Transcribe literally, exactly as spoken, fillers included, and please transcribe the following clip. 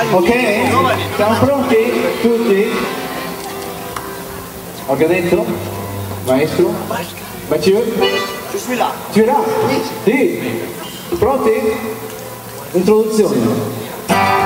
Ok? Siamo pronti? Tutti? Organizzo? Maestro? Mathieu? Je suis là. Tu es là? Sì. Pronti? Introduzione.